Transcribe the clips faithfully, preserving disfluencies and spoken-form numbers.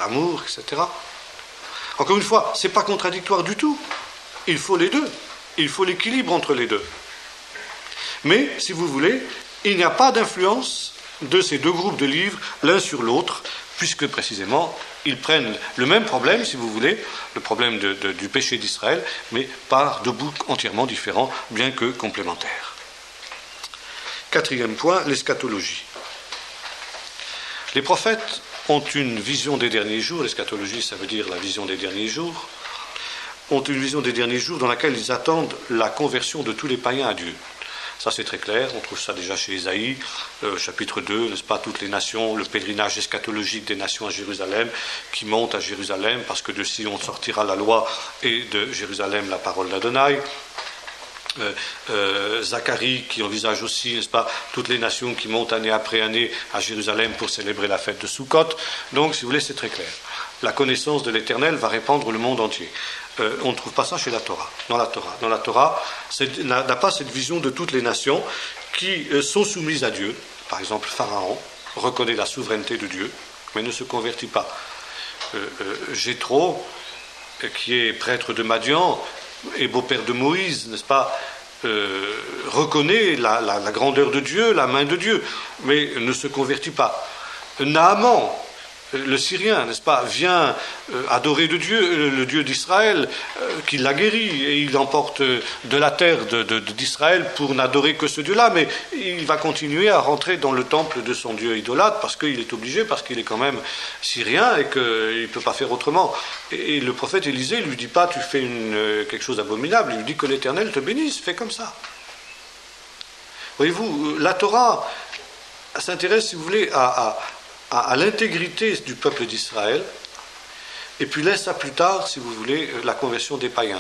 l'amour, et cetera. Encore une fois, ce n'est pas contradictoire du tout. Il faut les deux. Il faut l'équilibre entre les deux. Mais, si vous voulez, il n'y a pas d'influence de ces deux groupes de livres l'un sur l'autre, puisque précisément, ils prennent le même problème, si vous voulez, le problème de, de, du péché d'Israël, mais par deux bouts entièrement différents, bien que complémentaires. Quatrième point, l'eschatologie. Les prophètes ont une vision des derniers jours, l'eschatologie, ça veut dire la vision des derniers jours, ont une vision des derniers jours dans laquelle ils attendent la conversion de tous les païens à Dieu. Ça, c'est très clair, on trouve ça déjà chez Ésaïe, euh, chapitre deux, n'est-ce pas, toutes les nations, le pèlerinage eschatologique des nations à Jérusalem, qui monte à Jérusalem, parce que de Sion sortira la loi, et de Jérusalem la parole d'Adonai. Euh, euh, Zacharie qui envisage aussi, n'est-ce pas, toutes les nations qui montent année après année à Jérusalem pour célébrer la fête de Sukkot. Donc, si vous voulez, c'est très clair. La connaissance de l'Éternel va répandre le monde entier. Euh, on ne trouve pas ça chez la Torah. Dans la Torah, Dans la Torah c'est, n'a, n'a pas cette vision de toutes les nations qui euh, sont soumises à Dieu. Par exemple, Pharaon reconnaît la souveraineté de Dieu, mais ne se convertit pas. Euh, euh, Jéthro, euh, qui est prêtre de Madian et beau-père de Moïse, n'est-ce pas, euh, reconnaît la, la, la grandeur de Dieu, la main de Dieu, mais ne se convertit pas. Naaman, le Syrien, n'est-ce pas, vient euh, adorer de Dieu, euh, le Dieu d'Israël, euh, qui l'a guéri, et il emporte euh, de la terre de, de, d'Israël pour n'adorer que ce Dieu-là, mais il va continuer à rentrer dans le temple de son Dieu idolâtre, parce qu'il est obligé, parce qu'il est quand même Syrien, et qu'il ne peut pas faire autrement. Et, et le prophète Élisée ne lui dit pas, tu fais une, euh, quelque chose d'abominable, il lui dit que l'Éternel te bénisse, fais comme ça. Voyez-vous, la Torah s'intéresse, si vous voulez, à... à À, à l'intégrité du peuple d'Israël, et puis laisse à plus tard, si vous voulez, la conversion des païens.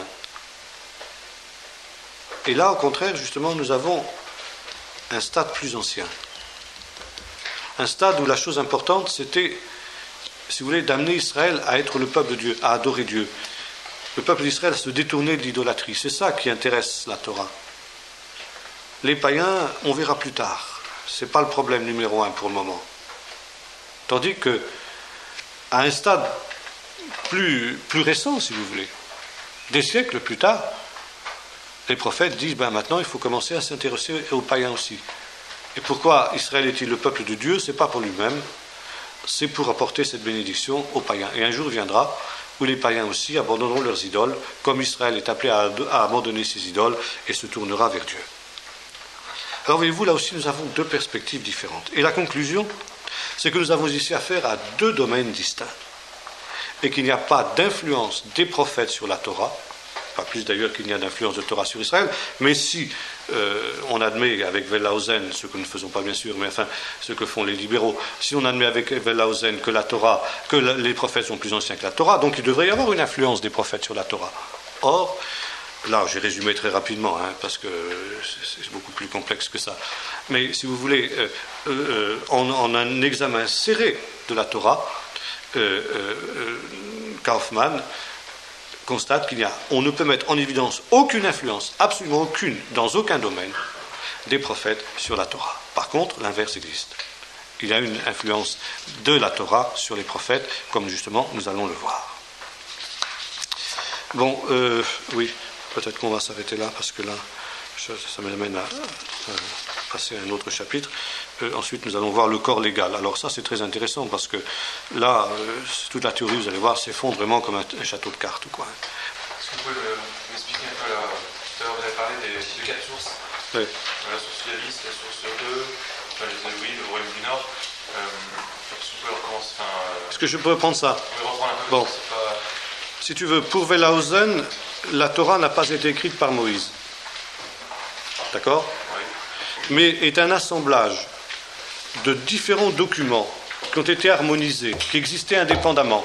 Et là, au contraire, justement, nous avons un stade plus ancien. Un stade où la chose importante, c'était, si vous voulez, d'amener Israël à être le peuple de Dieu, à adorer Dieu. Le peuple d'Israël à se détourner de l'idolâtrie. C'est ça qui intéresse la Torah. Les païens, on verra plus tard. Ce n'est pas le problème numéro un pour le moment. Tandis que, à un stade plus, plus récent, si vous voulez, des siècles plus tard, les prophètes disent, ben maintenant il faut commencer à s'intéresser aux païens aussi. Et pourquoi Israël est-il le peuple de Dieu? Ce n'est pas pour lui-même, c'est pour apporter cette bénédiction aux païens. Et un jour viendra où les païens aussi abandonneront leurs idoles, comme Israël est appelé à, à abandonner ses idoles et se tournera vers Dieu. Alors voyez-vous, là aussi nous avons deux perspectives différentes. Et la conclusion, c'est que nous avons ici affaire à deux domaines distincts, et qu'il n'y a pas d'influence des prophètes sur la Torah, pas plus d'ailleurs qu'il n'y a d'influence de Torah sur Israël, mais si euh, on admet avec Wellhausen, ce que nous ne faisons pas bien sûr, mais enfin ce que font les libéraux, si on admet avec Wellhausen que la Torah, que la, les prophètes sont plus anciens que la Torah, donc il devrait y avoir une influence des prophètes sur la Torah. Or, là, j'ai résumé très rapidement, hein, parce que c'est beaucoup plus complexe que ça. Mais si vous voulez, euh, euh, en, en un examen serré de la Torah, euh, euh, Kaufmann constate qu'il y a, on ne peut mettre en évidence aucune influence, absolument aucune, dans aucun domaine, des prophètes sur la Torah. Par contre, l'inverse existe. Il y a une influence de la Torah sur les prophètes, comme justement nous allons le voir. Bon, euh, oui. Peut-être qu'on va s'arrêter là, parce que là, ça m'amène à, à passer à un autre chapitre. Euh, ensuite, nous allons voir le corps légal. Alors ça, c'est très intéressant, parce que là, euh, toute la théorie, vous allez voir, s'effondre vraiment comme un, un château de cartes ou quoi. Est-ce que vous pouvez m'expliquer un peu, là, tout à l'heure, vous avez parlé des, des quatre sources. Oui. La source fialiste, la source deux, enfin, les oui, le royaume du Nord. Euh, est-ce que vous pouvez recommencer, enfin, euh, Est-ce que je peux reprendre ça? Vous pouvez reprendre un peu, bon. C'est pas... Si tu veux, pour Wellhausen, la Torah n'a pas été écrite par Moïse. D'accord? Oui. Mais est un assemblage de différents documents qui ont été harmonisés, qui existaient indépendamment,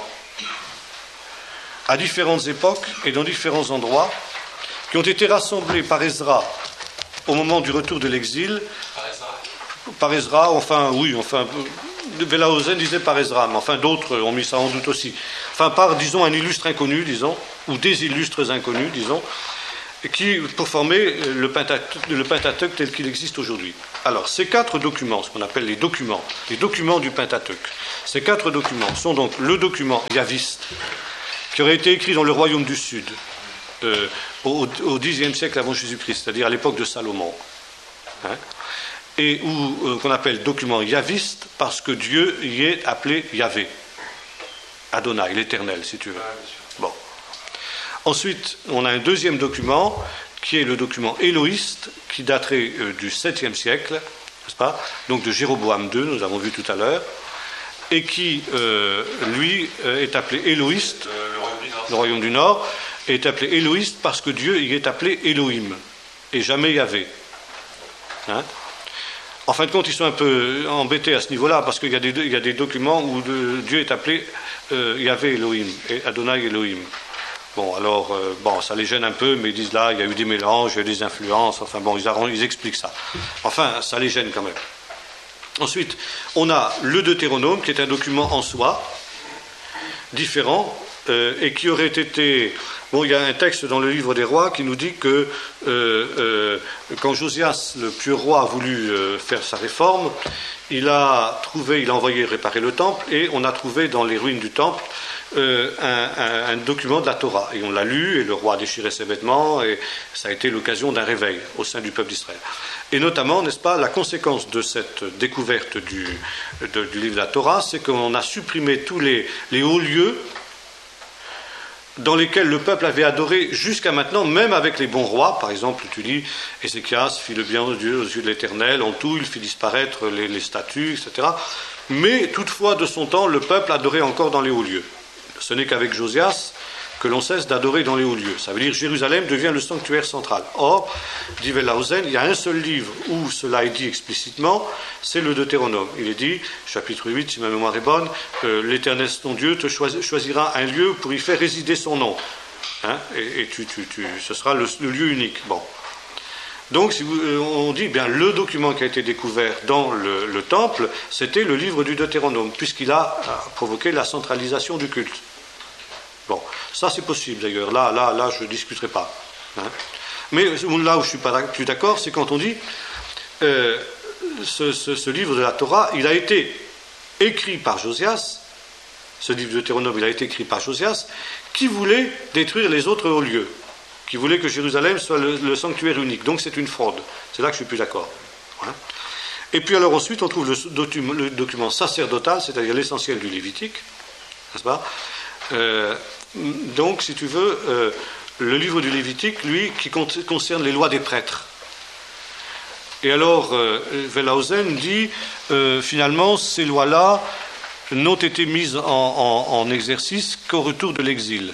à différentes époques et dans différents endroits, qui ont été rassemblés par Ezra au moment du retour de l'exil. Par Ezra? Par Ezra, enfin, oui, enfin... Wellhausen disait par Ezra, mais enfin d'autres ont mis ça en doute aussi. Enfin par, disons, un illustre inconnu, disons, ou des illustres inconnus, disons, qui, pour former le Pentateuque, le Pentateuque tel qu'il existe aujourd'hui. Alors, ces quatre documents, ce qu'on appelle les documents, les documents du Pentateuque, ces quatre documents sont donc le document yaviste, qui aurait été écrit dans le royaume du Sud, euh, au, au Xe siècle avant Jésus-Christ, c'est-à-dire à l'époque de Salomon, hein, et où, euh, qu'on appelle document yaviste, parce que Dieu y est appelé Yahvé, Adonai, l'Éternel, si tu veux. Bon. Ensuite, on a un deuxième document, qui est le document éloïste, qui daterait euh, du septième siècle, n'est-ce pas, donc de Jéroboam deux, nous avons vu tout à l'heure, et qui, euh, lui, euh, est appelé éloïste, Le, le royaume du Nord. le royaume du Nord, est appelé éloïste parce que Dieu y est appelé Elohim, et jamais Yahvé. Hein? En fin de compte, ils sont un peu embêtés à ce niveau-là, parce qu'il y a des, il y a des documents où de, Dieu est appelé euh, Yahvé Elohim, et Adonai Elohim. Bon, alors, euh, bon, ça les gêne un peu, mais ils disent là, il y a eu des mélanges, il y a eu des influences, enfin bon, ils, arrangent, ils expliquent ça. Enfin, ça les gêne quand même. Ensuite, on a le Deutéronome, qui est un document en soi, différent, euh, et qui aurait été... Bon, il y a un texte dans le livre des rois qui nous dit que euh, euh, quand Josias, le pieux roi, a voulu euh, faire sa réforme, il a trouvé, il a envoyé réparer le temple, et on a trouvé dans les ruines du temple Euh, un, un, un document de la Torah, et on l'a lu, et le roi a déchiré ses vêtements, et ça a été l'occasion d'un réveil au sein du peuple d'Israël. Et notamment, n'est-ce pas, la conséquence de cette découverte du, de, du livre de la Torah, c'est qu'on a supprimé tous les, les hauts lieux dans lesquels le peuple avait adoré jusqu'à maintenant, même avec les bons rois. Par exemple, tu dis, Ézéchias fit le bien aux yeux, aux yeux de l'Éternel, en tout, il fit disparaître les, les statues, et cetera. Mais toutefois, de son temps, le peuple adorait encore dans les hauts lieux. Ce n'est qu'avec Josias que l'on cesse d'adorer dans les hauts lieux. Ça veut dire que Jérusalem devient le sanctuaire central. Or, dit Wellhausen, il y a un seul livre où cela est dit explicitement, c'est le Deutéronome. Il est dit, chapitre huit, si ma mémoire est bonne, euh, l'Éternel ton Dieu te choisira un lieu pour y faire résider son nom. Hein, et et tu, tu, tu, ce sera le, le lieu unique. Bon. Donc, si vous, euh, on dit, bien, le document qui a été découvert dans le, le temple, c'était le livre du Deutéronome, puisqu'il a, a provoqué la centralisation du culte. Bon, ça c'est possible d'ailleurs, là, là, là, je ne discuterai pas. Hein. Mais là où je ne suis pas plus d'accord, c'est quand on dit, euh, ce, ce, ce livre de la Torah, il a été écrit par Josias, ce livre de Deutéronome, il a été écrit par Josias, qui voulait détruire les autres hauts lieux, qui voulait que Jérusalem soit le, le sanctuaire unique. Donc c'est une fraude. C'est là que je suis plus d'accord. Hein. Et puis alors ensuite, on trouve le, document, le document sacerdotal, c'est-à-dire l'essentiel du Lévitique, n'est-ce pas ? euh, Donc, si tu veux, euh, le livre du Lévitique, lui, qui con- concerne les lois des prêtres. Et alors, euh, Wellhausen dit, euh, finalement, ces lois-là n'ont été mises en, en, en exercice qu'au retour de l'exil.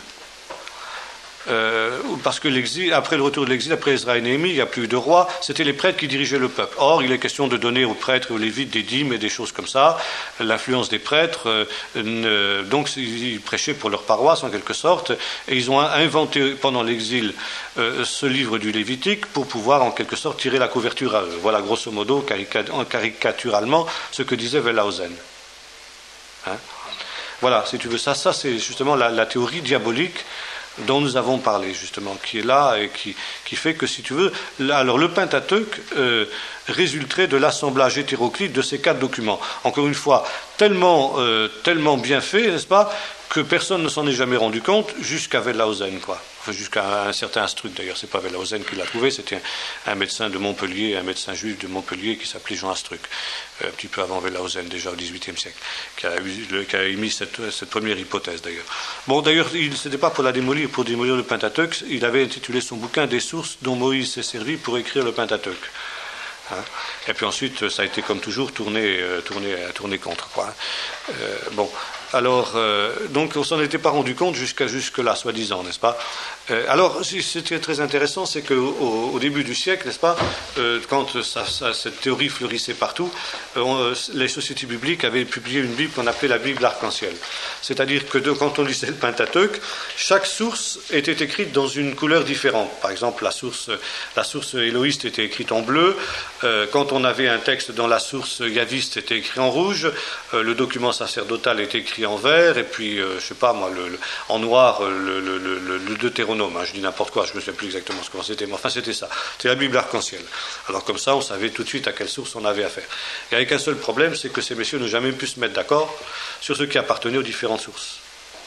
Euh, parce que l'exil, après le retour de l'exil, après Ezra et Néhémie, il n'y a plus de roi, c'était les prêtres qui dirigeaient le peuple. Or, il est question de donner aux prêtres et aux lévites des dîmes et des choses comme ça, l'influence des prêtres, euh, ne, donc ils prêchaient pour leur paroisse en quelque sorte, et ils ont inventé pendant l'exil euh, ce livre du Lévitique pour pouvoir en quelque sorte tirer la couverture à eux. Voilà grosso modo, caricaturalement, ce que disait Wellhausen. Hein? Voilà, si tu veux, ça, ça c'est justement la, la théorie diabolique dont nous avons parlé, justement, qui est là et qui, qui fait que, si tu veux, là, alors le Pentateuque euh, résulterait de l'assemblage hétéroclite de ces quatre documents. Encore une fois, tellement, euh, tellement bien fait, n'est-ce pas, que personne ne s'en est jamais rendu compte jusqu'à Wellhausen, quoi. Enfin, jusqu'à un certain Struck, d'ailleurs, c'est pas Wellhausen qui l'a trouvé, c'était un, un médecin de Montpellier, un médecin juif de Montpellier qui s'appelait Jean Struck, un petit peu avant Wellhausen, déjà au dix-huitième siècle, qui a, eu, qui a émis cette, cette première hypothèse, d'ailleurs. Bon, d'ailleurs, il n'était pas pour la démolir, pour démolir le Pentateuque, il avait intitulé son bouquin « Des sources dont Moïse s'est servi pour écrire le Pentateuque ». Hein. Et puis ensuite, ça a été comme toujours tourné, euh, tourné, tourné contre, quoi. Euh, bon, alors, euh, donc on s'en était pas rendu compte jusqu'à jusque-là, soi-disant, n'est-ce pas ? euh, Alors, c'était très intéressant, c'est qu'au au début du siècle, n'est-ce pas, euh, quand ça, ça, cette théorie fleurissait partout, euh, on, les sociétés bibliques avaient publié une Bible qu'on appelait la Bible arc-en-ciel. C'est-à-dire que de, quand on lisait le Pentateuque, chaque source était écrite dans une couleur différente. Par exemple, la source, la source éloïste était écrite en bleu. Euh, quand on avait un texte dans la source yaviste, c'était écrit en rouge. Euh, le document sacerdotal était écrit écrit en vert, et puis, euh, je sais pas moi, le, le, en noir, le, le, le, le Deutéronome. Hein, je dis n'importe quoi, je ne sais plus exactement ce que c'était, mais enfin c'était ça. C'était la Bible arc-en-ciel. Alors comme ça, on savait tout de suite à quelle source on avait affaire. Et avec un seul problème, c'est que ces messieurs n'ont jamais pu se mettre d'accord sur ce qui appartenait aux différentes sources.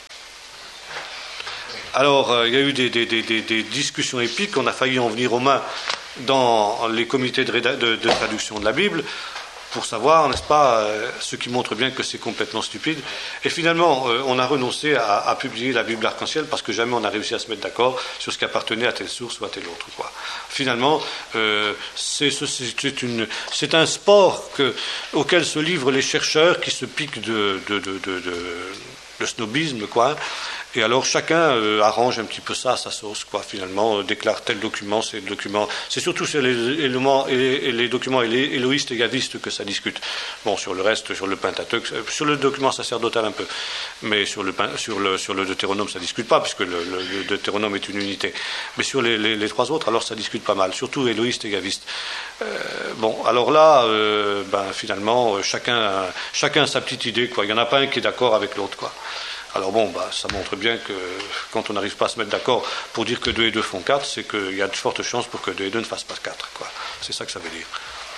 Alors, euh, il y a eu des, des, des, des, des discussions épiques, on a failli en venir aux mains dans les comités de, réda- de, de traduction de la Bible, pour savoir, n'est-ce pas, euh, ce qui montre bien que c'est complètement stupide. Et finalement, euh, on a renoncé à, à publier la Bible arc-en-ciel parce que jamais on a réussi à se mettre d'accord sur ce qui appartenait à telle source ou à telle autre, quoi. Finalement, euh, c'est, c'est, une, c'est un sport que, auquel se livrent les chercheurs qui se piquent de, de, de, de, de, de snobisme, quoi. Et alors chacun euh, arrange un petit peu ça à sa sauce, quoi, finalement, euh, déclare tel document, c'est le document. C'est surtout sur les éléments et les, et les documents éloïstes et yavistes que ça discute. Bon, sur le reste, sur le Pentateuque, sur le document sacerdotal un peu, mais sur le, sur le, sur le Deutéronome, ça discute pas, puisque le, le, le Deutéronome est une unité. Mais sur les, les, les trois autres, alors ça discute pas mal, surtout éloïste et yaviste. Euh, bon, alors là, euh, ben, finalement, chacun, chacun a sa petite idée, quoi. Il n'y en a pas un qui est d'accord avec l'autre, quoi. Alors bon, bah, ça montre bien que quand on n'arrive pas à se mettre d'accord pour dire que deux et deux font quatre, c'est qu'il y a de fortes chances pour que deux et deux ne fassent pas quatre, quoi. C'est ça que ça veut dire.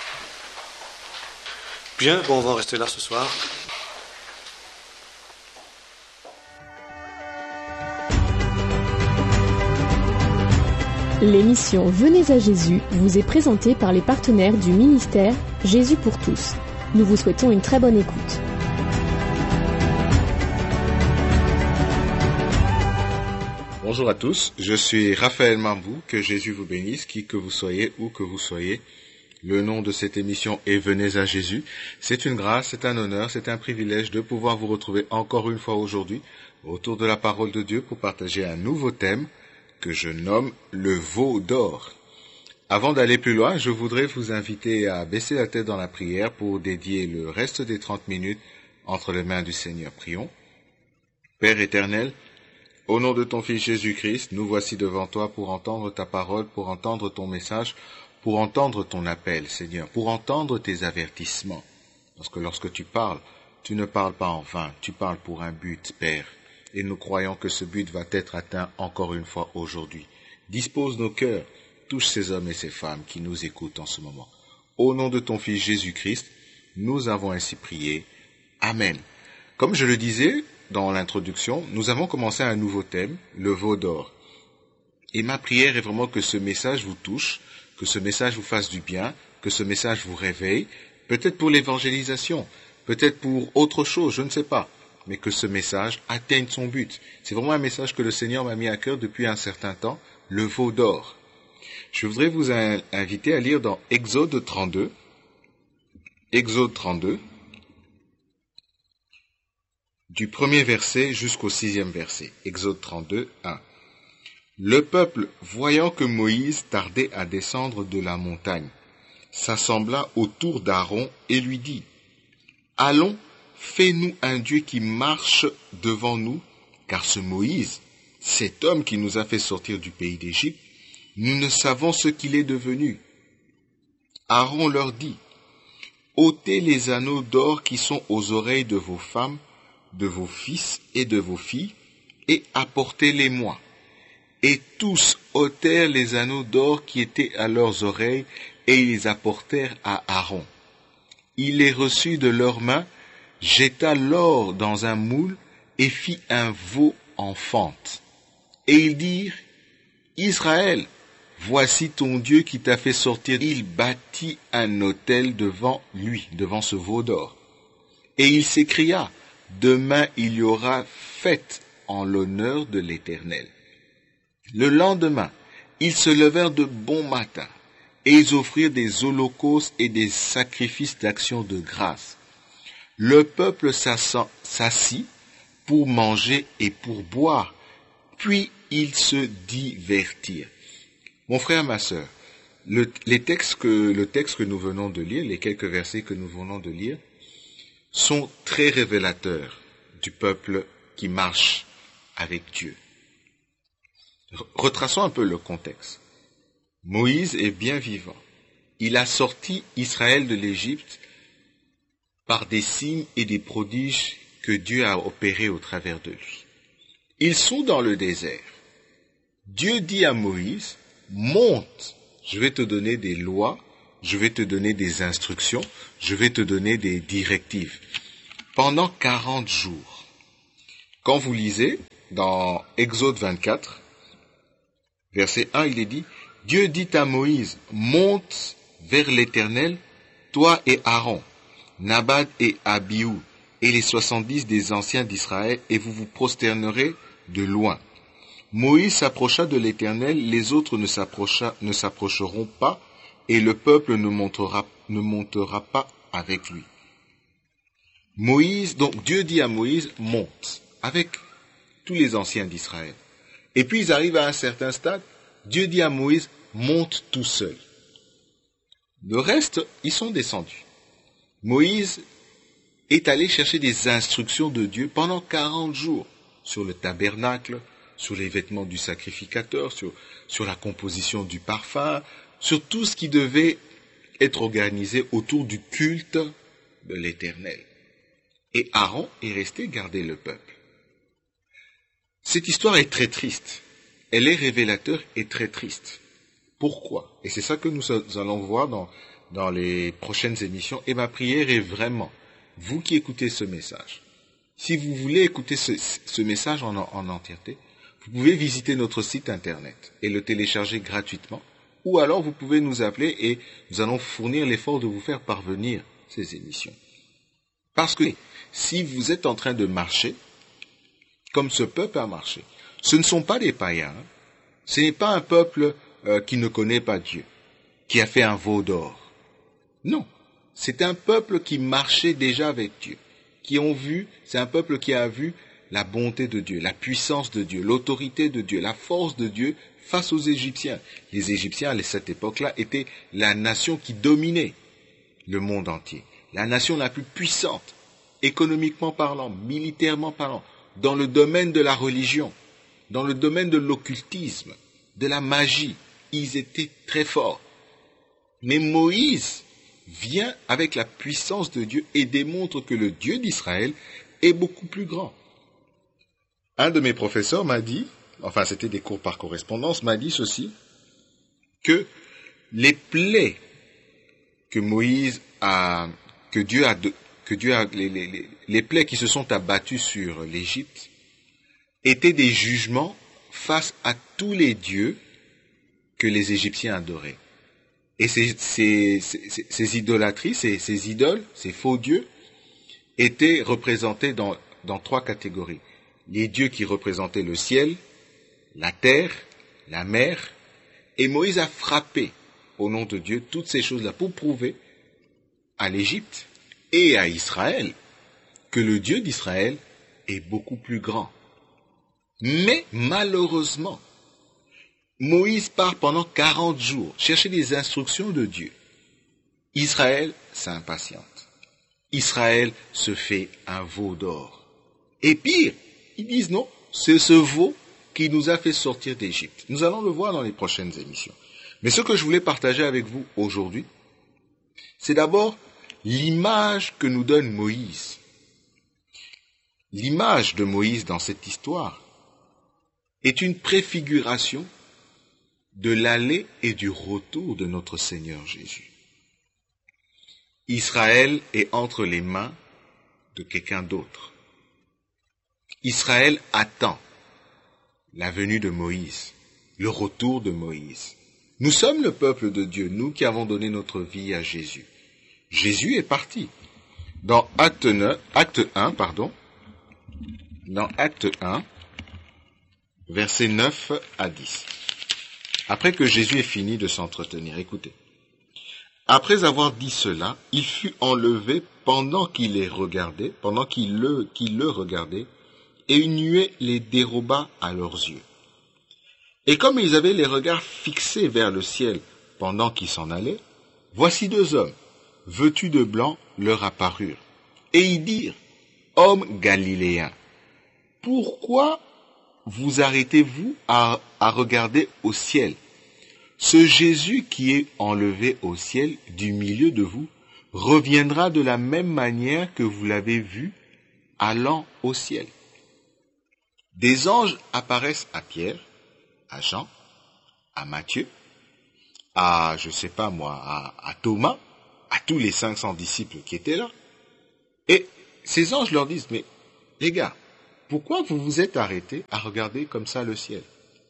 Bien, bon, on va en rester là ce soir. L'émission Venez à Jésus vous est présentée par les partenaires du ministère Jésus pour tous. Nous vous souhaitons une très bonne écoute. Bonjour à tous, je suis Raphaël Mambou, que Jésus vous bénisse, qui que vous soyez, où que vous soyez. Le nom de cette émission est Venez à Jésus. C'est une grâce, c'est un honneur, c'est un privilège de pouvoir vous retrouver encore une fois aujourd'hui autour de la parole de Dieu pour partager un nouveau thème que je nomme le veau d'or. Avant d'aller plus loin, je voudrais vous inviter à baisser la tête dans la prière pour dédier le reste des trente minutes entre les mains du Seigneur. Prions. Père éternel, au nom de ton Fils Jésus-Christ, nous voici devant toi pour entendre ta parole, pour entendre ton message, pour entendre ton appel, Seigneur, pour entendre tes avertissements. Parce que lorsque tu parles, tu ne parles pas en vain, tu parles pour un but, Père. Et nous croyons que ce but va être atteint encore une fois aujourd'hui. Dispose nos cœurs, touche ces hommes et ces femmes qui nous écoutent en ce moment. Au nom de ton Fils Jésus-Christ, nous avons ainsi prié. Amen. Comme je le disais dans l'introduction, nous avons commencé un nouveau thème, le veau d'or. Et ma prière est vraiment que ce message vous touche, que ce message vous fasse du bien, que ce message vous réveille, peut-être pour l'évangélisation, peut-être pour autre chose, je ne sais pas, mais que ce message atteigne son but. C'est vraiment un message que le Seigneur m'a mis à cœur depuis un certain temps, le veau d'or. Je voudrais vous inviter à lire dans Exode trente-deux, Exode trente-deux, du premier verset jusqu'au sixième verset. Exode trente-deux, un. Le peuple, voyant que Moïse tardait à descendre de la montagne, s'assembla autour d'Aaron et lui dit, « Allons, fais-nous un Dieu qui marche devant nous, car ce Moïse, cet homme qui nous a fait sortir du pays d'Égypte, nous ne savons ce qu'il est devenu. » Aaron leur dit, « ôtez les anneaux d'or qui sont aux oreilles de vos femmes, de vos fils et de vos filles, et apportez-les-moi. » Et tous ôtèrent les anneaux d'or qui étaient à leurs oreilles, et ils les apportèrent à Aaron. Il les reçut de leurs mains, jeta l'or dans un moule, et fit un veau en fente. Et ils dirent, « Israël, voici ton Dieu qui t'a fait sortir. » Il bâtit un autel devant lui, devant ce veau d'or. Et il s'écria, « Demain il y aura fête en l'honneur de l'Éternel. » Le lendemain, ils se levèrent de bon matin, et ils offrirent des holocaustes et des sacrifices d'action de grâce. Le peuple s'assit pour manger et pour boire, puis ils se divertirent. Mon frère, ma sœur, le, les textes que, le texte que nous venons de lire, les quelques versets que nous venons de lire, sont très révélateurs du peuple qui marche avec Dieu. Retraçons un peu le contexte. Moïse est bien vivant. Il a sorti Israël de l'Égypte par des signes et des prodiges que Dieu a opéré au travers de lui. Ils sont dans le désert. Dieu dit à Moïse, monte, je vais te donner des lois, je vais te donner des instructions, je vais te donner des directives. Pendant quarante jours. Quand vous lisez dans Exode vingt-quatre, verset un, il est dit, Dieu dit à Moïse, monte vers l'Éternel, toi et Aaron, Nabad et Abihu, et les soixante-dix des anciens d'Israël, et vous vous prosternerez de loin. Moïse s'approcha de l'Éternel, les autres ne, s'approcha, ne s'approcheront pas, et le peuple ne montera, ne montera pas avec lui. Moïse, donc Dieu dit à Moïse, monte, avec tous les anciens d'Israël. Et puis ils arrivent à un certain stade, Dieu dit à Moïse, monte tout seul. Le reste, ils sont descendus. Moïse est allé chercher des instructions de Dieu pendant quarante jours sur le tabernacle, sur les vêtements du sacrificateur, sur, sur la composition du parfum, sur tout ce qui devait être organisé autour du culte de l'Éternel. Et Aaron est resté garder le peuple. Cette histoire est très triste. Elle est révélateur et très triste. Pourquoi? Et c'est ça que nous allons voir dans, dans les prochaines émissions. Et ma prière est vraiment, vous qui écoutez ce message, si vous voulez écouter ce, ce message en, en entièreté, vous pouvez visiter notre site internet et le télécharger gratuitement, ou alors vous pouvez nous appeler et nous allons fournir l'effort de vous faire parvenir ces émissions. Parce que si vous êtes en train de marcher, comme ce peuple a marché, ce ne sont pas des païens, hein. Ce n'est pas un peuple euh, qui ne connaît pas Dieu, qui a fait un veau d'or. Non, c'est un peuple qui marchait déjà avec Dieu, qui ont vu, c'est un peuple qui a vu la bonté de Dieu, la puissance de Dieu, l'autorité de Dieu, la force de Dieu face aux Égyptiens. Les Égyptiens, à cette époque-là, étaient la nation qui dominait le monde entier, la nation la plus puissante, économiquement parlant, militairement parlant, dans le domaine de la religion, dans le domaine de l'occultisme, de la magie. Ils étaient très forts. Mais Moïse vient avec la puissance de Dieu et démontre que le Dieu d'Israël est beaucoup plus grand. Un de mes professeurs m'a dit, enfin c'était des cours par correspondance, m'a dit ceci, que les plaies que Moïse a, que Dieu a, que Dieu a, les, les, les plaies qui se sont abattues sur l'Égypte étaient des jugements face à tous les dieux que les Égyptiens adoraient. Et ces, ces, ces, ces idolâtries, ces, ces idoles, ces faux dieux, étaient représentés dans, dans trois catégories. Les dieux qui représentaient le ciel, la terre, la mer, et Moïse a frappé au nom de Dieu toutes ces choses-là pour prouver à l'Égypte et à Israël que le Dieu d'Israël est beaucoup plus grand. Mais malheureusement, Moïse part pendant quarante jours chercher des instructions de Dieu. Israël s'impatiente. Israël se fait un veau d'or. Et pire, ils disent non, c'est ce veau qui nous a fait sortir d'Égypte. Nous allons le voir dans les prochaines émissions. Mais ce que je voulais partager avec vous aujourd'hui, c'est d'abord l'image que nous donne Moïse. L'image de Moïse dans cette histoire est une préfiguration de l'aller et du retour de notre Seigneur Jésus. Israël est entre les mains de quelqu'un d'autre. Israël attend la venue de Moïse, le retour de Moïse. Nous sommes le peuple de Dieu, nous qui avons donné notre vie à Jésus. Jésus est parti. Dans Acte neuf, Acte un, pardon, dans Acte un, versets neuf à dix. Après que Jésus ait fini de s'entretenir, écoutez. Après avoir dit cela, il fut enlevé pendant qu'il les regardait, pendant qu'il le, qu'il le regardait, et une nuée les déroba à leurs yeux. Et comme ils avaient les regards fixés vers le ciel pendant qu'ils s'en allaient, voici deux hommes, vêtus de blanc, leur apparurent. Et ils dirent, « Hommes galiléens, pourquoi vous arrêtez-vous à, à regarder au ciel? Ce Jésus qui est enlevé au ciel du milieu de vous reviendra de la même manière que vous l'avez vu allant au ciel. Des anges apparaissent à Pierre, à Jean, à Matthieu, à, je sais pas moi, à, à Thomas, à tous les cinq cents disciples qui étaient là. Et ces anges leur disent, mais les gars, pourquoi vous vous êtes arrêtés à regarder comme ça le ciel?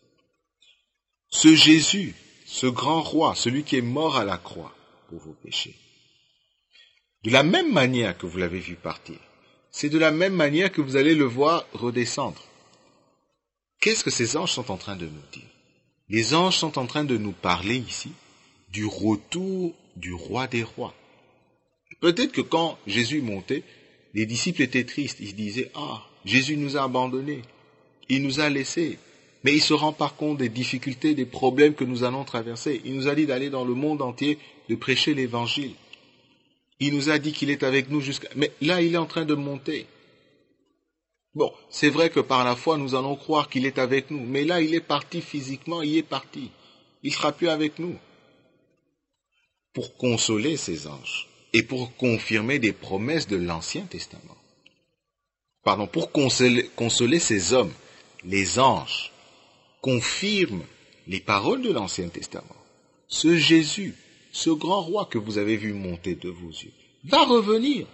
Ce Jésus, ce grand roi, celui qui est mort à la croix pour vos péchés, de la même manière que vous l'avez vu partir, c'est de la même manière que vous allez le voir redescendre. Qu'est-ce que ces anges sont en train de nous dire? Les anges sont en train de nous parler ici du retour du roi des rois. Peut-être que quand Jésus montait, les disciples étaient tristes. Ils disaient, ah, Jésus nous a abandonnés, il nous a laissés. Mais il se rend par compte des difficultés, des problèmes que nous allons traverser. Il nous a dit d'aller dans le monde entier, de prêcher l'évangile. Il nous a dit qu'il est avec nous jusqu'à... Mais là, il est en train de monter. Bon, c'est vrai que par la foi, nous allons croire qu'il est avec nous. Mais là, il est parti physiquement, il est parti. Il ne sera plus avec nous. Pour consoler ces anges et pour confirmer des promesses de l'Ancien Testament. Pardon, pour consoler, consoler ces hommes, les anges confirment les paroles de l'Ancien Testament. Ce Jésus, ce grand roi que vous avez vu monter de vos yeux, va revenir.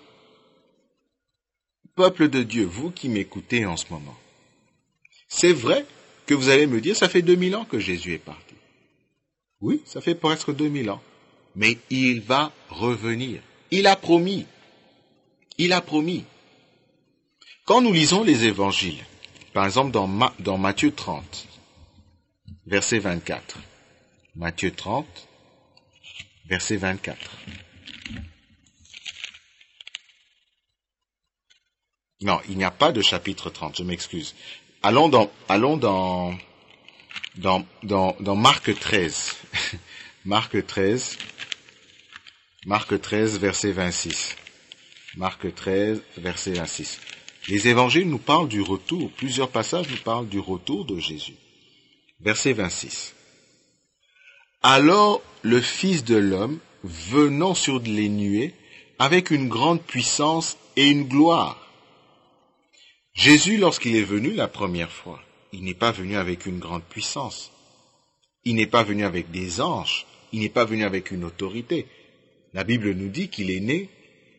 Peuple de Dieu, vous qui m'écoutez en ce moment, c'est vrai que vous allez me dire, ça fait deux mille ans que Jésus est parti. Oui, ça fait presque deux mille ans. Mais il va revenir. Il a promis. Il a promis. Quand nous lisons les évangiles, par exemple dans, Ma, dans Matthieu trente, verset vingt-quatre. Matthieu trente, verset vingt-quatre. Non, il n'y a pas de chapitre trente, je m'excuse. Allons dans, allons dans, dans, dans, dans Marc treize. Marc treize. Marc treize, verset vingt-six. Marc treize, verset vingt-six. Les évangiles nous parlent du retour. Plusieurs passages nous parlent du retour de Jésus. Verset vingt-six. Alors le Fils de l'homme, venant sur les nuées, avec une grande puissance et une gloire. Jésus, lorsqu'il est venu la première fois, il n'est pas venu avec une grande puissance. Il n'est pas venu avec des anges. Il n'est pas venu avec une autorité. La Bible nous dit qu'il est né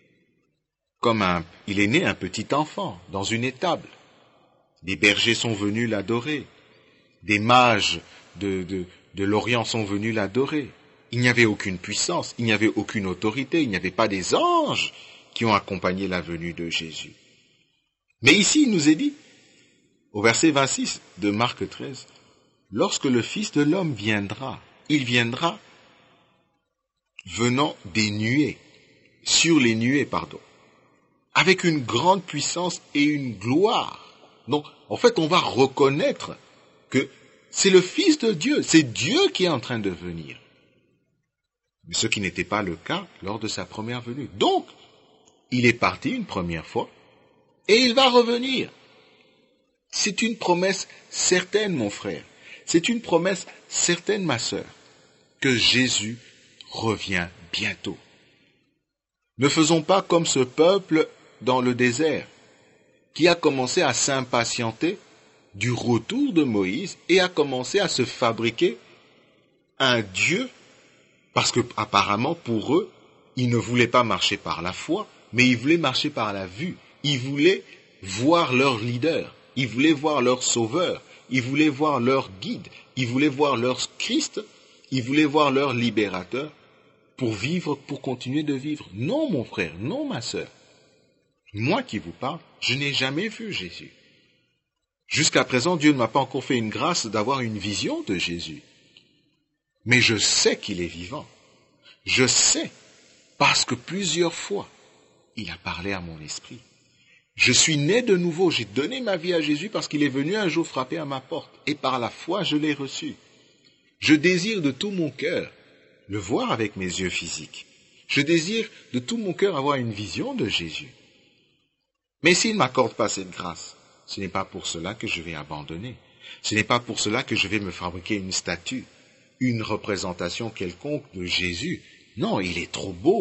comme un, il est né un petit enfant dans une étable. Des bergers sont venus l'adorer. Des mages de, de, de l'Orient sont venus l'adorer. Il n'y avait aucune puissance, il n'y avait aucune autorité, il n'y avait pas des anges qui ont accompagné la venue de Jésus. Mais ici, il nous est dit, au verset vingt-six de Marc treize, lorsque le Fils de l'homme viendra, il viendra venant des nuées, sur les nuées, pardon, avec une grande puissance et une gloire. Donc, en fait, on va reconnaître que c'est le Fils de Dieu, c'est Dieu qui est en train de venir. Mais ce qui n'était pas le cas lors de sa première venue. Donc, il est parti une première fois, et il va revenir. C'est une promesse certaine, mon frère. C'est une promesse certaine, ma sœur, que Jésus revient bientôt. Ne faisons pas comme ce peuple dans le désert, qui a commencé à s'impatienter du retour de Moïse et a commencé à se fabriquer un Dieu, parce que apparemment pour eux, ils ne voulaient pas marcher par la foi, mais ils voulaient marcher par la vue. Ils voulaient voir leur leader, ils voulaient voir leur sauveur, ils voulaient voir leur guide, ils voulaient voir leur Christ, ils voulaient voir leur libérateur pour vivre, pour continuer de vivre. Non, mon frère, non, ma sœur. Moi qui vous parle, je n'ai jamais vu Jésus. Jusqu'à présent, Dieu ne m'a pas encore fait une grâce d'avoir une vision de Jésus. Mais je sais qu'il est vivant. Je sais, parce que plusieurs fois, il a parlé à mon esprit. Je suis né de nouveau, j'ai donné ma vie à Jésus parce qu'il est venu un jour frapper à ma porte. Et par la foi, je l'ai reçu. Je désire de tout mon cœur le voir avec mes yeux physiques. Je désire de tout mon cœur avoir une vision de Jésus. Mais s'il ne m'accorde pas cette grâce, ce n'est pas pour cela que je vais abandonner. Ce n'est pas pour cela que je vais me fabriquer une statue, une représentation quelconque de Jésus. Non, il est trop beau.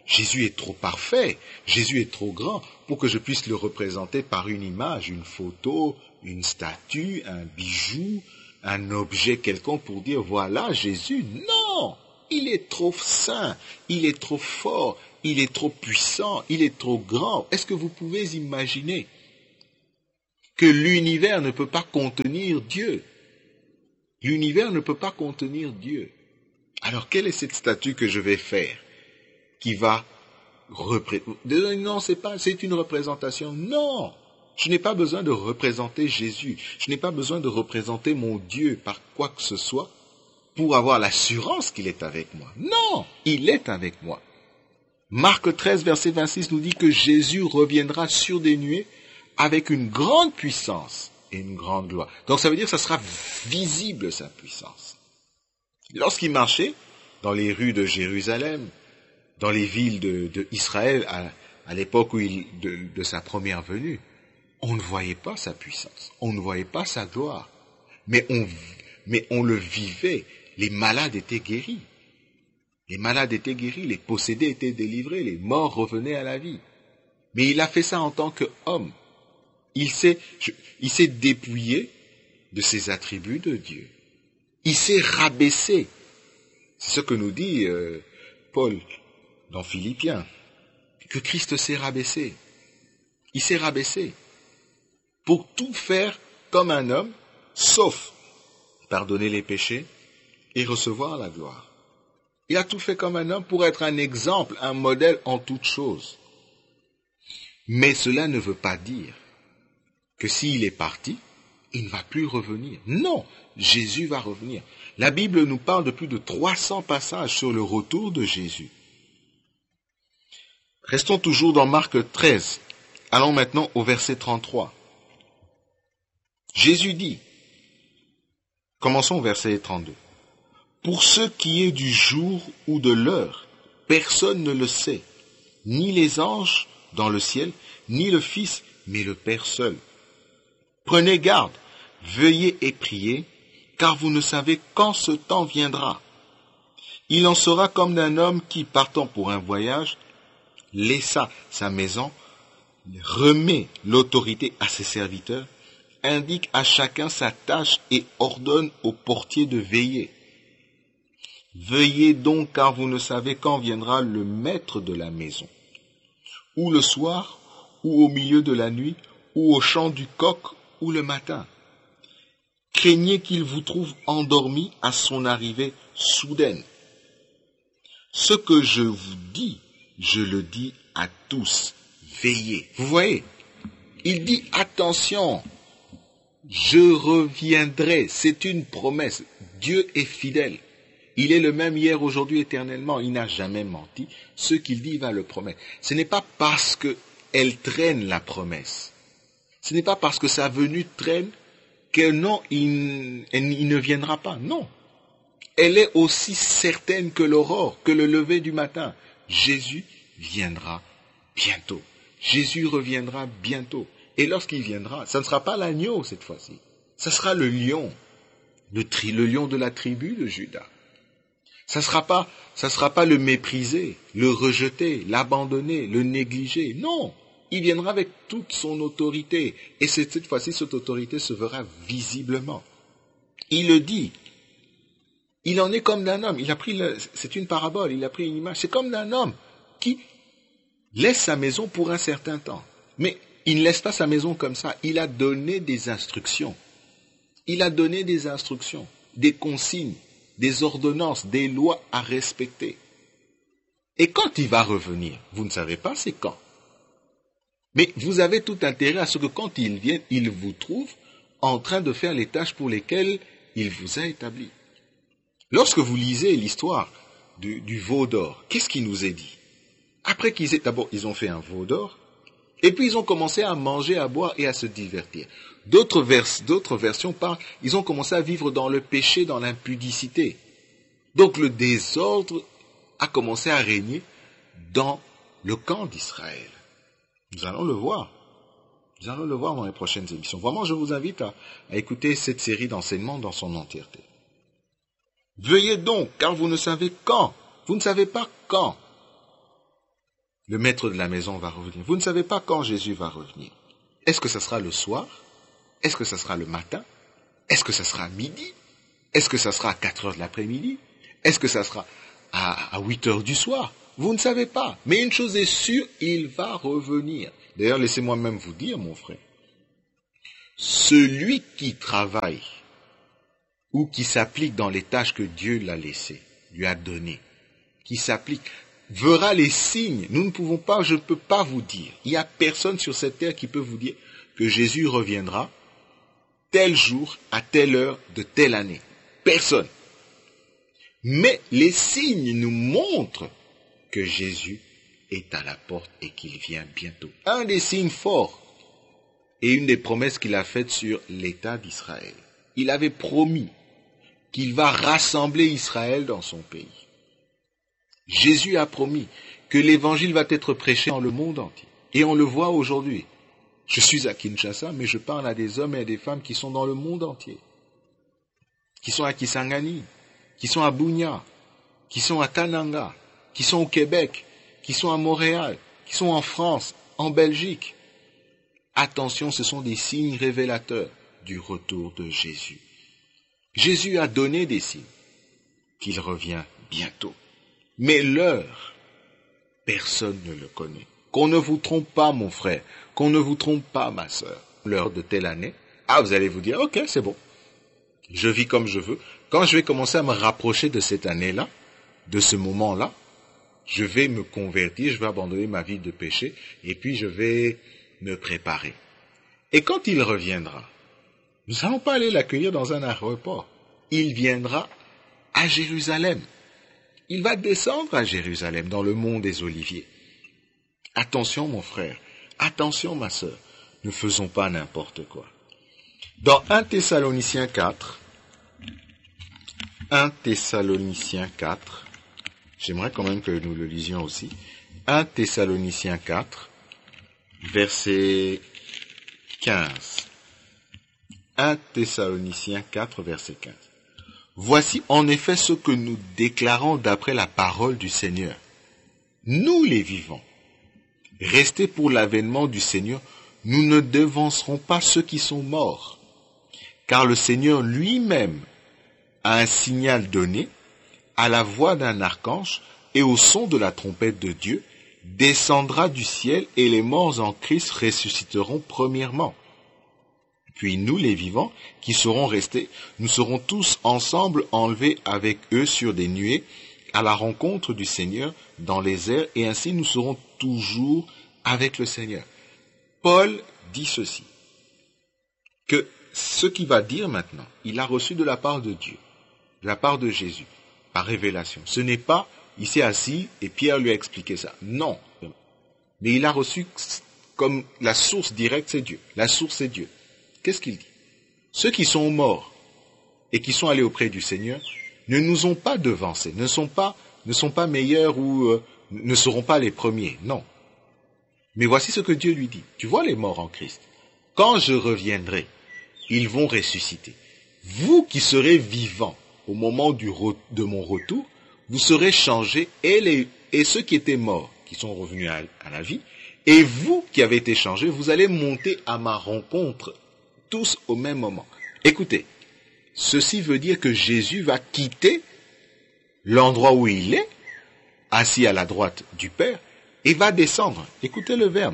Jésus est trop parfait, Jésus est trop grand pour que je puisse le représenter par une image, une photo, une statue, un bijou, un objet quelconque pour dire voilà Jésus. Non, il est trop saint, il est trop fort, il est trop puissant, il est trop grand. Est-ce que vous pouvez imaginer que l'univers ne peut pas contenir Dieu? L'univers ne peut pas contenir Dieu. Alors quelle est cette statue que je vais faire qui va représenter? Non, c'est pas, c'est une représentation. Non, je n'ai pas besoin de représenter Jésus. Je n'ai pas besoin de représenter mon Dieu par quoi que ce soit pour avoir l'assurance qu'il est avec moi. Non, il est avec moi. Marc treize, verset vingt-six nous dit que Jésus reviendra sur des nuées avec une grande puissance et une grande gloire. Donc ça veut dire que ça sera visible, sa puissance. Lorsqu'il marchait dans les rues de Jérusalem, dans les villes de, de Israël, à, à l'époque où il, de, de sa première venue, on ne voyait pas sa puissance, on ne voyait pas sa gloire, mais on, mais on le vivait. Les malades étaient guéris, les malades étaient guéris, les possédés étaient délivrés, les morts revenaient à la vie. Mais il a fait ça en tant qu'homme. Il s'est, il s'est dépouillé de ses attributs de Dieu. Il s'est rabaissé. C'est ce que nous dit euh, Paul dans Philippiens, que Christ s'est rabaissé. Il s'est rabaissé pour tout faire comme un homme, sauf pardonner les péchés et recevoir la gloire. Il a tout fait comme un homme pour être un exemple, un modèle en toutes choses. Mais cela ne veut pas dire que s'il est parti, il ne va plus revenir. Non, Jésus va revenir. La Bible nous parle de plus de trois cents passages sur le retour de Jésus. Restons toujours dans Marc treize. Allons maintenant au verset trente-trois. Jésus dit, commençons au verset trente-deux. Pour ce qui est du jour ou de l'heure, personne ne le sait, ni les anges dans le ciel, ni le Fils, mais le Père seul. Prenez garde, veuillez et priez, car vous ne savez quand ce temps viendra. Il en sera comme d'un homme qui, partant pour un voyage, laissa sa maison, remet l'autorité à ses serviteurs, indique à chacun sa tâche et ordonne au portier de veiller. Veillez donc, car vous ne savez quand viendra le maître de la maison, ou le soir, ou au milieu de la nuit, ou au chant du coq, ou le matin. Craignez qu'il vous trouve endormi à son arrivée soudaine. Ce que je vous dis, je le dis à tous, veillez. Vous voyez, il dit attention, je reviendrai, c'est une promesse. Dieu est fidèle. Il est le même hier, aujourd'hui, éternellement. Il n'a jamais menti. Ce qu'il dit, il va le promettre. Ce n'est pas parce qu'elle traîne la promesse. Ce n'est pas parce que sa venue traîne que non, il, il ne viendra pas. Non. Elle est aussi certaine que l'aurore, que le lever du matin. Jésus viendra bientôt. Jésus reviendra bientôt. Et lorsqu'il viendra, ça ne sera pas l'agneau cette fois-ci. Ça sera le lion. Le, tri, le lion de la tribu de Juda. Ça ne sera pas, ça sera pas le méprisé, le rejeté, l'abandonné, le négligé. Non, il viendra avec toute son autorité. Et cette fois-ci, cette autorité se verra visiblement. Il le dit. Il en est comme d'un homme. Il a pris le, c'est une parabole, il a pris une image. C'est comme d'un homme qui laisse sa maison pour un certain temps. Mais il ne laisse pas sa maison comme ça. Il a donné des instructions. Il a donné des instructions, des consignes, des ordonnances, des lois à respecter. Et quand il va revenir, vous ne savez pas c'est quand. Mais vous avez tout intérêt à ce que quand il vienne, il vous trouve en train de faire les tâches pour lesquelles il vous a établi. Lorsque vous lisez l'histoire du, du veau d'or, qu'est-ce qui nous est dit? Après qu'ils aient, d'abord, ils ont fait un veau d'or, et puis ils ont commencé à manger, à boire et à se divertir. D'autres, vers, d'autres versions parlent, ils ont commencé à vivre dans le péché, dans l'impudicité. Donc le désordre a commencé à régner dans le camp d'Israël. Nous allons le voir. Nous allons le voir dans les prochaines émissions. Vraiment, je vous invite à, à écouter cette série d'enseignements dans son entièreté. Veuillez donc, car vous ne savez quand. Vous ne savez pas quand. le maître de la maison va revenir. Vous ne savez pas quand Jésus va revenir. Est-ce que ça sera le soir? Est-ce que ça sera le matin? Est-ce que ça sera à midi? Est-ce que ça sera à quatre heures de l'après-midi? Est-ce que ça sera à, à huit heures du soir? Vous ne savez pas. Mais une chose est sûre, il va revenir. D'ailleurs, laissez-moi même vous dire, mon frère, celui qui travaille ou qui s'applique dans les tâches que Dieu l'a laissées, lui a données, qui s'applique, verra les signes. Nous ne pouvons pas, je ne peux pas vous dire. Il n'y a personne sur cette terre qui peut vous dire que Jésus reviendra tel jour, à telle heure, de telle année. Personne. Mais les signes nous montrent que Jésus est à la porte et qu'il vient bientôt. Un des signes forts et une des promesses qu'il a faites sur l'État d'Israël. Il avait promis qu'il va rassembler Israël dans son pays. Jésus a promis que l'évangile va être prêché dans le monde entier. Et on le voit aujourd'hui. Je suis à Kinshasa, mais je parle à des hommes et à des femmes qui sont dans le monde entier. Qui sont à Kisangani, qui sont à Bunia, qui sont à Kananga, qui sont au Québec, qui sont à Montréal, qui sont en France, en Belgique. Attention, ce sont des signes révélateurs du retour de Jésus. Jésus a donné des signes qu'il revient bientôt. Mais l'heure, personne ne le connaît. Qu'on ne vous trompe pas, mon frère, qu'on ne vous trompe pas, ma sœur. L'heure de telle année, ah, vous allez vous dire, ok, c'est bon. Je vis comme je veux. Quand je vais commencer à me rapprocher de cette année-là, de ce moment-là, je vais me convertir, je vais abandonner ma vie de péché, et puis je vais me préparer. Et quand il reviendra, nous n'allons pas aller l'accueillir dans un aéroport. Il viendra à Jérusalem. Il va descendre à Jérusalem, dans le mont des Oliviers. Attention, mon frère, attention, ma sœur, ne faisons pas n'importe quoi. Dans un Thessaloniciens quatre, un Thessaloniciens quatre, j'aimerais quand même que nous le lisions aussi, un Thessaloniciens quatre, verset quinze. un Thessaloniciens quatre, verset quinze. Voici en effet ce que nous déclarons d'après la parole du Seigneur. Nous les vivants, restés pour l'avènement du Seigneur, nous ne devancerons pas ceux qui sont morts. Car le Seigneur lui-même a un signal donné, à la voix d'un archange et au son de la trompette de Dieu, descendra du ciel et les morts en Christ ressusciteront premièrement. Puis nous, les vivants, qui serons restés, nous serons tous ensemble enlevés avec eux sur des nuées à la rencontre du Seigneur dans les airs, et ainsi nous serons toujours avec le Seigneur. Paul dit ceci, que ce qu'il va dire maintenant, il a reçu de la part de Dieu, de la part de Jésus, par révélation. Ce n'est pas, il s'est assis et Pierre lui a expliqué ça. Non. Mais il a reçu comme la source directe, c'est Dieu. La source, c'est Dieu. Qu'est-ce qu'il dit? Ceux qui sont morts et qui sont allés auprès du Seigneur ne nous ont pas devancés, ne sont pas, ne sont pas meilleurs ou euh, ne seront pas les premiers. Non. Mais voici ce que Dieu lui dit. Tu vois les morts en Christ. Quand je reviendrai, ils vont ressusciter. Vous qui serez vivants au moment du re- de mon retour, vous serez changés, et, les, et ceux qui étaient morts, qui sont revenus à, à la vie, et vous qui avez été changés, vous allez monter à ma rencontre, tous au même moment. Écoutez, ceci veut dire que Jésus va quitter l'endroit où il est, assis à la droite du Père, et va descendre. Écoutez le verbe.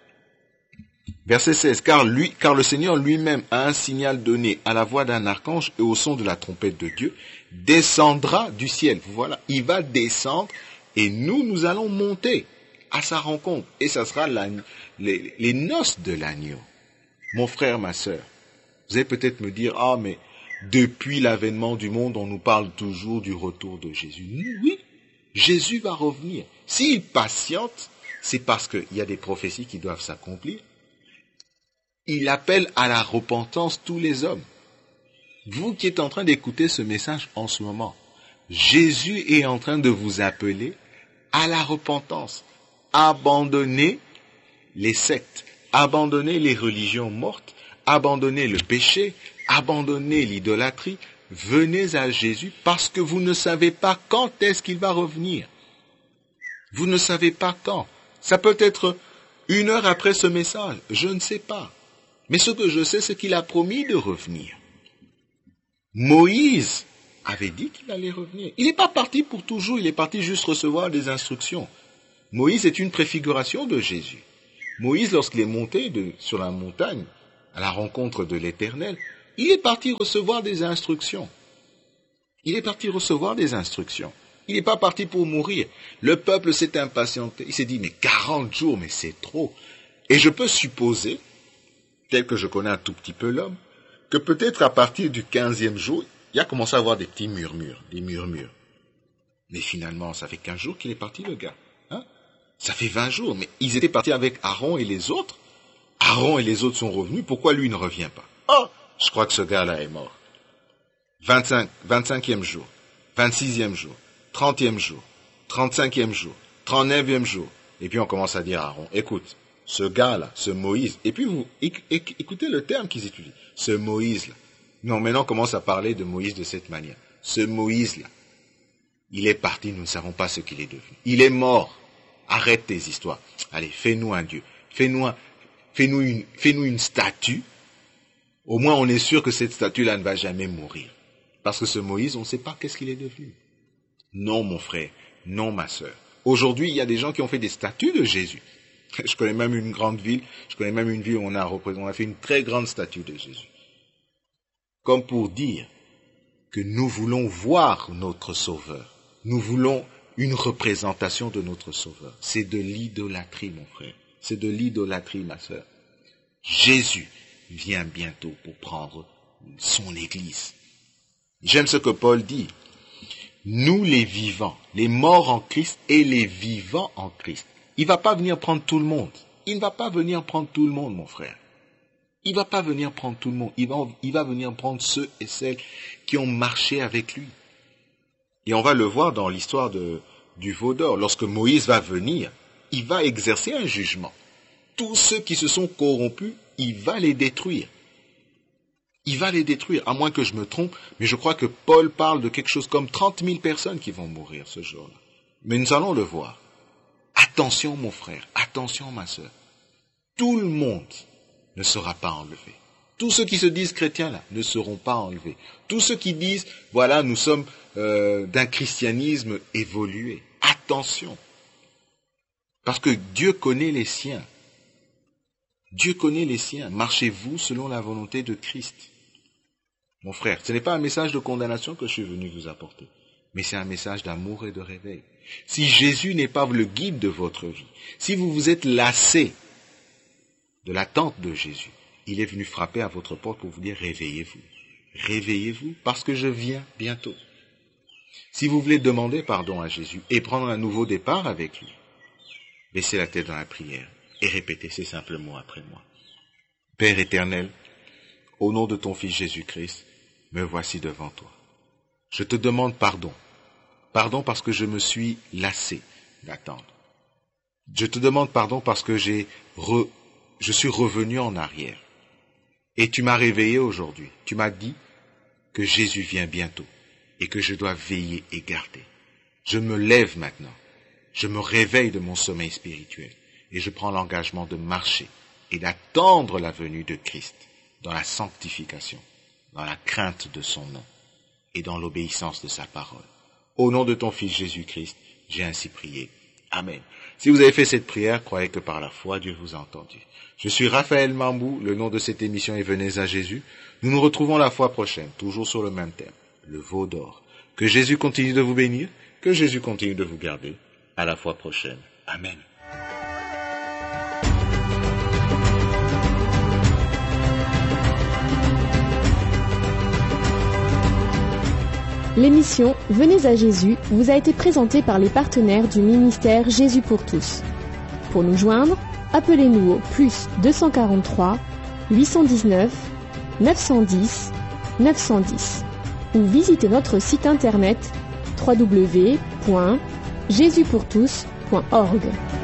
Verset seize, car, lui, car le Seigneur lui-même a un signal donné à la voix d'un archange et au son de la trompette de Dieu, descendra du ciel. Voilà, il va descendre et nous, nous allons monter à sa rencontre. Et ça sera la, les, les noces de l'agneau. Mon frère, ma sœur, vous allez peut-être me dire, ah mais depuis l'avènement du monde, on nous parle toujours du retour de Jésus. Oui, Jésus va revenir. S'il patiente, c'est parce qu'il y a des prophéties qui doivent s'accomplir. Il appelle à la repentance tous les hommes. Vous qui êtes en train d'écouter ce message en ce moment, Jésus est en train de vous appeler à la repentance. Abandonnez les sectes, abandonnez les religions mortes, abandonnez le péché, abandonnez l'idolâtrie. Venez à Jésus parce que vous ne savez pas quand est-ce qu'il va revenir. Vous ne savez pas quand. Ça peut être une heure après ce message, je ne sais pas. Mais ce que je sais, c'est qu'il a promis de revenir. Moïse avait dit qu'il allait revenir. Il n'est pas parti pour toujours, il est parti juste recevoir des instructions. Moïse est une préfiguration de Jésus. Moïse, lorsqu'il est monté de, sur la montagne, à la rencontre de l'Éternel, il est parti recevoir des instructions. Il est parti recevoir des instructions. Il n'est pas parti pour mourir. Le peuple s'est impatienté. Il s'est dit, mais quarante jours, mais c'est trop. Et je peux supposer, tel que je connais un tout petit peu l'homme, que peut-être à partir du quinzième jour, il a commencé à avoir des petits murmures, des murmures. Mais finalement, ça fait quinze jours qu'il est parti, le gars. Hein? Ça fait vingt jours, mais ils étaient partis avec Aaron et les autres. Aaron et les autres sont revenus, pourquoi lui ne revient pas? Oh, je crois que ce gars-là est mort. vingt-cinq, vingt-cinquième jour, vingt-sixième jour, trentième jour, trente-cinquième jour, trente-neuvième jour. Et puis on commence à dire à Aaron, écoute, ce gars-là, ce Moïse, et puis vous écoutez le terme qu'ils étudient, ce Moïse-là. Non, maintenant on commence à parler de Moïse de cette manière. Ce Moïse-là, il est parti, nous ne savons pas ce qu'il est devenu. Il est mort. Arrête tes histoires. Allez, fais-nous un Dieu. Fais-nous un, fais-nous une, fais-nous une statue. Au moins on est sûr que cette statue-là ne va jamais mourir. Parce que ce Moïse, on ne sait pas qu'est-ce qu'il est devenu. Non, mon frère. Non, ma sœur. Aujourd'hui, il y a des gens qui ont fait des statues de Jésus. Je connais même une grande ville, je connais même une ville où on a représenté, on a fait une très grande statue de Jésus. Comme pour dire que nous voulons voir notre Sauveur. Nous voulons une représentation de notre Sauveur. C'est de l'idolâtrie, mon frère. C'est de l'idolâtrie, ma sœur. Jésus vient bientôt pour prendre son Église. J'aime ce que Paul dit. Nous les vivants, les morts en Christ et les vivants en Christ. Il ne va pas venir prendre tout le monde. Il ne va pas venir prendre tout le monde, mon frère. Il ne va pas venir prendre tout le monde. Il va, il va venir prendre ceux et celles qui ont marché avec lui. Et on va le voir dans l'histoire de, du veau d'or. Lorsque Moïse va venir, il va exercer un jugement. Tous ceux qui se sont corrompus, il va les détruire. Il va les détruire, à moins que je me trompe, mais je crois que Paul parle de quelque chose comme trente mille personnes qui vont mourir ce jour-là. Mais nous allons le voir. Attention mon frère, attention ma sœur. Tout le monde ne sera pas enlevé. Tous ceux qui se disent chrétiens là ne seront pas enlevés. Tous ceux qui disent, voilà, nous sommes euh, d'un christianisme évolué. Attention. Parce que Dieu connaît les siens. Dieu connaît les siens. Marchez-vous selon la volonté de Christ. Mon frère, ce n'est pas un message de condamnation que je suis venu vous apporter, mais c'est un message d'amour et de réveil. Si Jésus n'est pas le guide de votre vie, si vous vous êtes lassé de l'attente de Jésus, il est venu frapper à votre porte pour vous dire réveillez-vous. Réveillez-vous parce que je viens bientôt. Si vous voulez demander pardon à Jésus et prendre un nouveau départ avec lui, baissez la tête dans la prière et répétez ces simples mots après moi. Père éternel, au nom de ton Fils Jésus-Christ, me voici devant toi. Je te demande pardon. Pardon parce que je me suis lassé d'attendre. Je te demande pardon parce que j'ai re, je suis revenu en arrière. Et tu m'as réveillé aujourd'hui. Tu m'as dit que Jésus vient bientôt et que je dois veiller et garder. Je me lève maintenant. Je me réveille de mon sommeil spirituel et je prends l'engagement de marcher et d'attendre la venue de Christ dans la sanctification, dans la crainte de son nom et dans l'obéissance de sa parole. Au nom de ton Fils Jésus-Christ, j'ai ainsi prié. Amen. Si vous avez fait cette prière, croyez que par la foi, Dieu vous a entendu. Je suis Raphaël Mambou, le nom de cette émission est Venez à Jésus. Nous nous retrouvons la fois prochaine, toujours sur le même thème, le veau d'or. Que Jésus continue de vous bénir, que Jésus continue de vous garder. À la fois prochaine. Amen. L'émission Venez à Jésus vous a été présentée par les partenaires du ministère Jésus pour tous. Pour nous joindre, appelez-nous au plus deux cent quarante-trois, huit cent dix-neuf, neuf cent dix, neuf cent dix ou visitez notre site internet w w w point jésus pour tous point org.